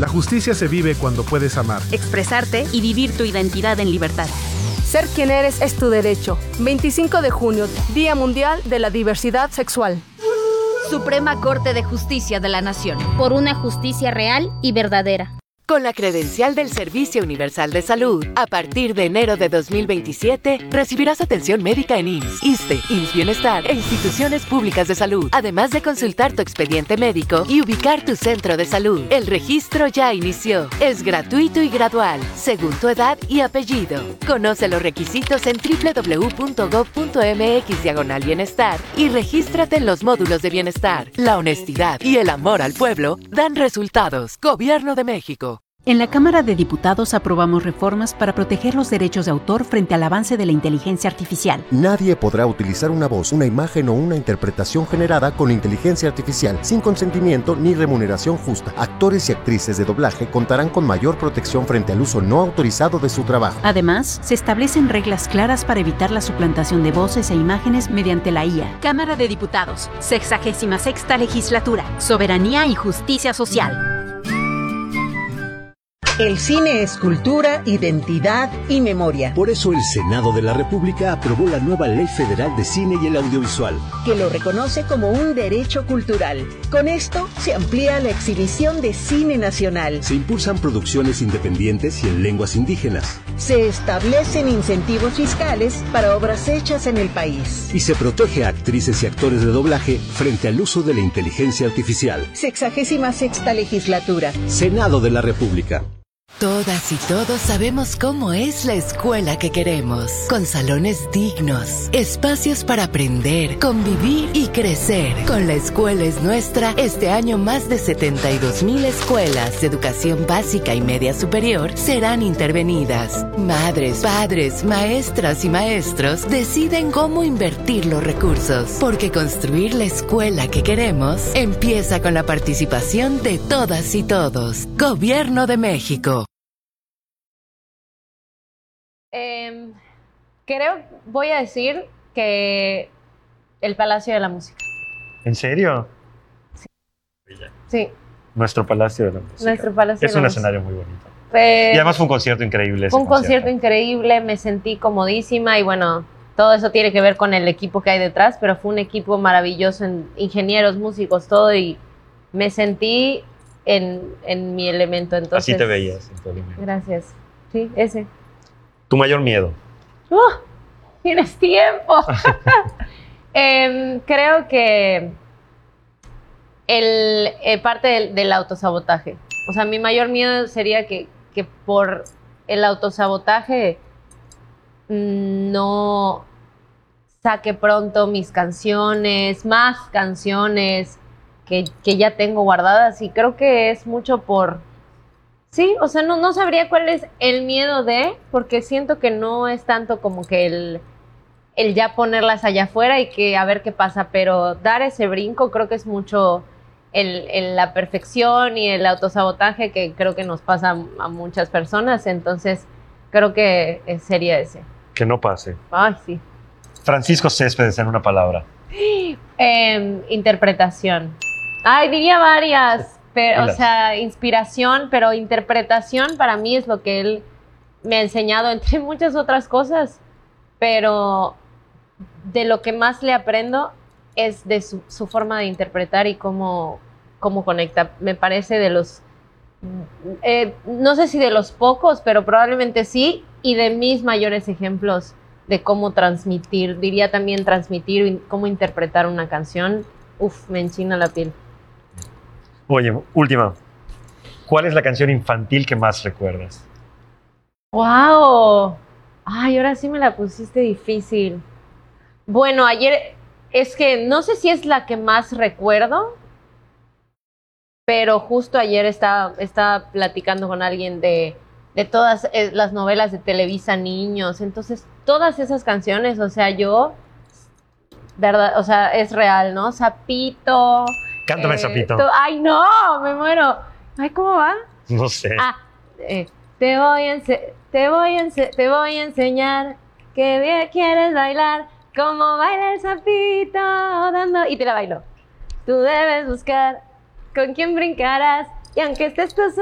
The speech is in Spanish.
La justicia se vive cuando puedes amar, expresarte y vivir tu identidad en libertad. Ser quien eres es tu derecho. 25 de junio, Día Mundial de la Diversidad Sexual. Suprema Corte de Justicia de la Nación. Por una justicia real y verdadera. Con la credencial del Servicio Universal de Salud, a partir de enero de 2027, recibirás atención médica en IMSS, ISSSTE, IMSS Bienestar e instituciones públicas de salud, además de consultar tu expediente médico y ubicar tu centro de salud. El registro ya inició. Es gratuito y gradual, según tu edad y apellido. Conoce los requisitos en www.gov.mx/bienestar y regístrate en los módulos de bienestar. La honestidad y el amor al pueblo dan resultados. Gobierno de México. En la Cámara de Diputados aprobamos reformas para proteger los derechos de autor frente al avance de la inteligencia artificial. Nadie podrá utilizar una voz, una imagen o una interpretación generada con inteligencia artificial sin consentimiento ni remuneración justa. Actores y actrices de doblaje contarán con mayor protección frente al uso no autorizado de su trabajo. Además, se establecen reglas claras para evitar la suplantación de voces e imágenes mediante la IA. Cámara de Diputados, 66ª Legislatura, Soberanía y Justicia Social. El cine es cultura, identidad y memoria. Por eso el Senado de la República aprobó la nueva Ley Federal de Cine y el Audiovisual, que lo reconoce como un derecho cultural. Con esto se amplía la exhibición de cine nacional. Se impulsan producciones independientes y en lenguas indígenas. Se establecen incentivos fiscales para obras hechas en el país. Y se protege a actrices y actores de doblaje frente al uso de la inteligencia artificial. 66ª Legislatura. Senado de la República. Todas y todos sabemos cómo es la escuela que queremos, con salones dignos, espacios para aprender, convivir y crecer. Con La Escuela es Nuestra, este año más de 72,000 escuelas de educación básica y media superior serán intervenidas. Madres, padres, maestras y maestros deciden cómo invertir los recursos, porque construir la escuela que queremos empieza con la participación de todas y todos. Gobierno de México. Voy a decir que el Palacio de la Música. ¿En serio? Sí. Nuestro Palacio de la Música. Nuestro Palacio es de la un Música. escenario muy bonito. Y además fue un concierto increíble. Fue un concierto increíble, me sentí comodísima y bueno, todo eso tiene que ver con el equipo que hay detrás, pero fue un equipo maravilloso, ingenieros, músicos, todo, y me sentí en mi elemento. Entonces, así te veías en tu elemento. Gracias. Sí, ese. ¿Tu mayor miedo? Tienes tiempo. Creo que parte del autosabotaje. O sea, mi mayor miedo sería que por el autosabotaje no saque pronto mis canciones, más canciones que ya tengo guardadas, y creo que es mucho por... Sí, o sea, no sabría cuál es el miedo porque siento que no es tanto como que el ya ponerlas allá afuera y que a ver qué pasa, pero dar ese brinco creo que es mucho la perfección y el autosabotaje que creo que nos pasa a muchas personas, entonces creo que sería ese. Que no pase. Ay, sí. Francisco Céspedes, en una palabra. Interpretación. Ay, diría varias. Pero, o sea, inspiración, pero interpretación para mí es lo que él me ha enseñado, entre muchas otras cosas, pero de lo que más le aprendo es de su forma de interpretar y cómo conecta. Me parece de los, no sé si de los pocos, pero probablemente sí, y de mis mayores ejemplos de cómo transmitir, diría también transmitir y cómo interpretar una canción. Uf, me enchina la piel. Oye, última. ¿Cuál es la canción infantil que más recuerdas? ¡Wow! Ay, ahora sí me la pusiste difícil. Bueno, ayer, es que no sé si es la que más recuerdo, pero justo ayer estaba platicando con alguien de todas las novelas de Televisa Niños. Entonces, todas esas canciones, o sea, ¿verdad? O sea, es real, ¿no? Sapito... Cántame, Sapito. Ay, no, me muero. Ay, ¿cómo va? No sé. Te voy a enseñar que bien quieres bailar, como baila el sapito dando... Y te la bailo. Tú debes buscar con quién brincarás, y aunque estés tú